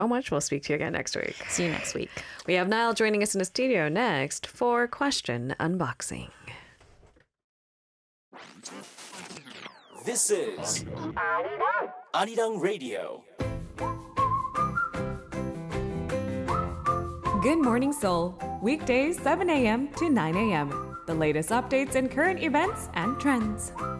so much. We'll speak to you again next week. See you next week. We have Niall joining us in the studio next for Question Unboxing. This is Arirang Radio. Good Morning Seoul, weekdays 7 a.m. to 9 a.m. The latest updates and current events and trends.